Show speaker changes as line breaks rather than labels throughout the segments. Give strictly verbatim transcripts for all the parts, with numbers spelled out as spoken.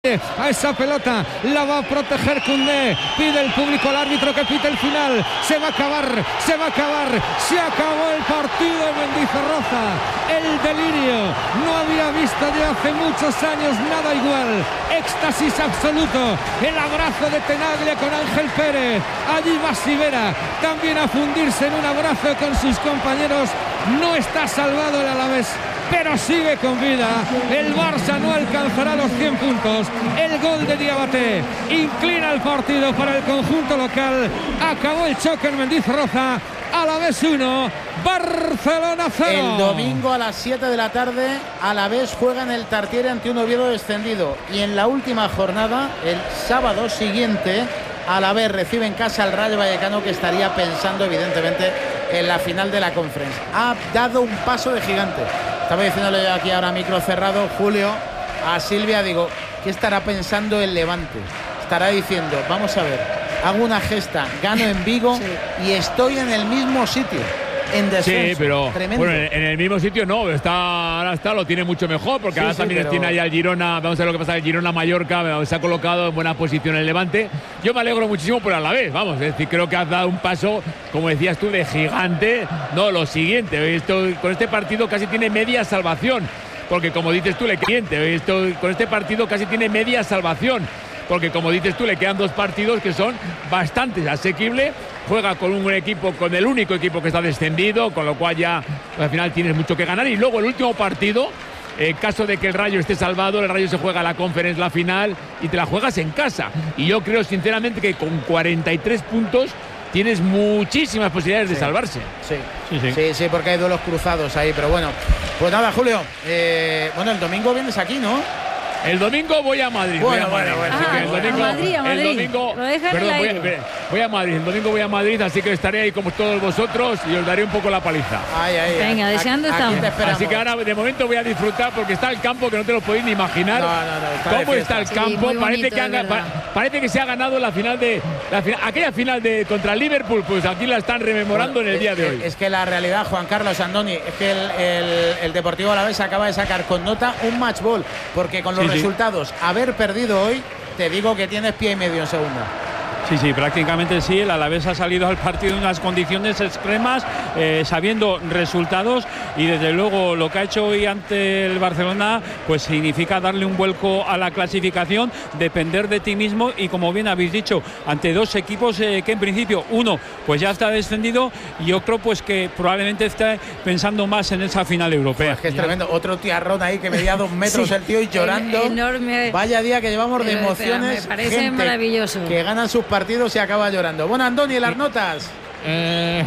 A esa pelota la va a proteger Koundé. Pide el público al árbitro que pite el final. Se va a acabar, se va a acabar. Se acabó el partido en Mendizorroza. El delirio. No había visto de hace muchos años nada igual. Éxtasis absoluto. El abrazo de Tenaglia con Ángel Pérez. Allí va Sivera también a fundirse en un abrazo con sus compañeros. No está salvado el Alavés, pero sigue con vida. El Barça no alcanzará los cien puntos. El gol de Diabaté inclina el partido para el conjunto local. Acabó el choque en Mendizorroza. Alavés uno, Barcelona cero.
El domingo a las siete de la tarde, Alavés juega en el Tartiere ante un Oviedo descendido. Y en la última jornada, el sábado siguiente, Alavés recibe en casa al Rayo Vallecano, que estaría pensando evidentemente en la final de la Conference. Ha dado un paso de gigante. Estaba diciéndole yo aquí ahora micro cerrado, Julio, a Silvia, digo, ¿qué estará pensando el Levante? Estará diciendo, vamos a ver, hago una gesta, gano en Vigo sí. y estoy en el mismo sitio, en descenso.
Sí, pero
tremendo.
Bueno, en el mismo sitio no, está, ahora está, lo tiene mucho mejor, porque
sí,
ahora
sí,
también
pero...
tiene ahí al Girona. Vamos a ver lo que pasa, el Girona Mallorca se ha colocado en buena posición el Levante. Yo me alegro muchísimo por Alavés, vamos, es decir, creo que has dado un paso, como decías tú, de gigante. No, lo siguiente, esto, con este partido casi tiene media salvación, porque como dices tú, le siguiente, esto, con este partido casi tiene media salvación, porque como dices tú, le quedan dos partidos que son bastante asequibles. Juega con un equipo, con el único equipo que está descendido, con lo cual ya pues, al final tienes mucho que ganar. Y luego el último partido, en caso de que el Rayo esté salvado, el Rayo se juega la Conference, la final, y te la juegas en casa. Y yo creo sinceramente que con cuarenta y tres puntos tienes muchísimas posibilidades sí. de salvarse.
Sí. Sí, sí. sí, sí, porque hay duelos cruzados ahí. Pero bueno, pues nada, Julio. Eh, bueno, el domingo vienes aquí, ¿no?
El domingo voy a Madrid.
Bueno,
voy a Madrid.
bueno, bueno.
Así
Ah,
que el domingo,
a Madrid, a Madrid.
El domingo,
Lo dejan
perdón,
en
voy,
el
a, voy a Madrid. El domingo voy a Madrid, así que estaré ahí como todos vosotros y os daré un poco la paliza.
Ay, ay,
Venga,
ay.
deseando estamos.
Así que ahora de momento voy a disfrutar porque está el campo que no te lo podéis ni imaginar.
No, no, no, está
cómo está el campo.
Sí, muy
parece,
bonito,
que han, pa, parece que se ha ganado la final de la final, aquella final de contra el Liverpool. Pues aquí la están rememorando bueno, en el día de hoy.
Es que la realidad, Juan Carlos Andoni, es que el, el, el Deportivo Alavés acaba de sacar con nota un match ball, porque con los sí, resultados, sí. haber perdido hoy, te digo que tienes pie y medio en segunda.
Sí, sí, prácticamente sí. El Alavés ha salido al partido en unas condiciones extremas, eh, sabiendo resultados, y desde luego lo que ha hecho hoy ante el Barcelona pues significa darle un vuelco a la clasificación, depender de ti mismo, y como bien habéis dicho, ante dos equipos eh, que en principio uno pues ya está descendido y otro pues que probablemente esté pensando más en esa final europea.
Pues es que es tremendo, otro tiarrón ahí que medía dos metros sí, el tío y llorando.
Enorme.
Vaya día que llevamos de emociones.
Me parece
gente
maravilloso.
Que ganan sus partidos y acaba llorando. Bueno, Andoni, las notas.
Eh,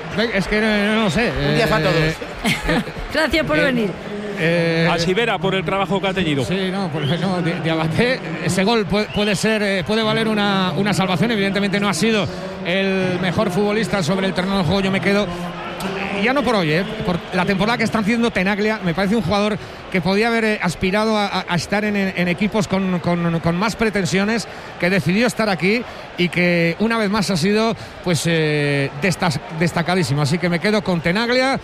es que no, no, no sé.
Un día para todos.
Eh,
Gracias por
eh,
venir.
Eh, a Sivera por el trabajo que ha tenido.
Sí, no, pues no, Diabaté, ese gol puede, puede ser, puede valer una, una salvación. Evidentemente no ha sido el mejor futbolista sobre el terreno de juego. Yo me quedo, ya no por hoy, eh, por la temporada que están haciendo Tenaglia. Me parece un jugador que podía haber aspirado a, a estar en, en equipos con, con, con más pretensiones, que decidió estar aquí y que una vez más ha sido pues eh, destas, destacadísimo. Así que me quedo con Tenaglia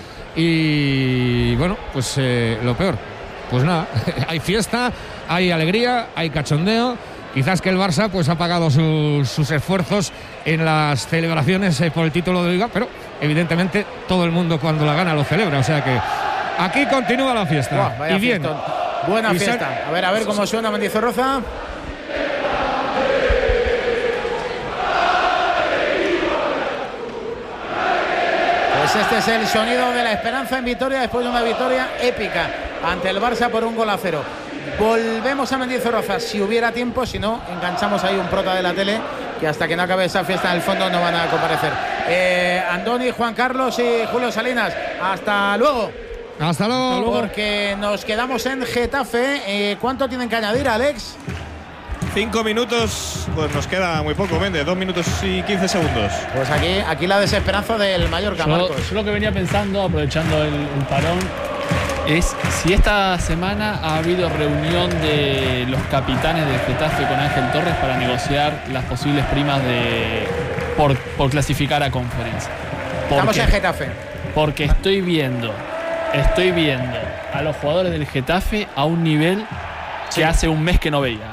y bueno, pues eh, lo peor, pues nada, hay fiesta, hay alegría, hay cachondeo. Quizás que el Barça pues ha pagado sus, sus esfuerzos en las celebraciones eh, por el título de Liga, pero evidentemente todo el mundo cuando la gana lo celebra, o sea que aquí continúa la fiesta.
Buah,
y bien.
Fiestón. Buena
y
fiesta. A ver, a ver cómo suena Mendizorroza. Pues este es el sonido de la esperanza en Vitoria después de una victoria épica ante el Barça por un gol a cero. Volvemos a Mendizorroza si hubiera tiempo, si no, enganchamos ahí un prota de la tele que hasta que no acabe esa fiesta en el fondo no van a comparecer. Eh, Andoni, Juan Carlos y Julio Salinas, hasta luego.
Hasta luego.
Porque nos quedamos en Getafe. Eh, ¿Cuánto tienen que añadir, Alex?
Cinco minutos, pues nos queda muy poco, Méndez, dos minutos y quince segundos.
Pues aquí, aquí la desesperanza del Mallorca,
yo,
Marcos.
yo lo que venía pensando, aprovechando el, el parón, es si esta semana ha habido reunión de los capitanes de Getafe con Ángel Torres para negociar las posibles primas de por, por clasificar a Conference. Porque,
Estamos en Getafe.
Porque estoy viendo, estoy viendo a los jugadores del Getafe a un nivel que sí. hace un mes que no veía.